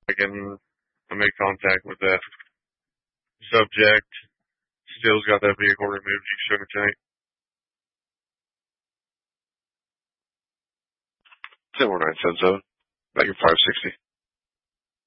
I made contact with that subject. Still's got that vehicle removed. You can show me tonight. 10-1977. Back in 560.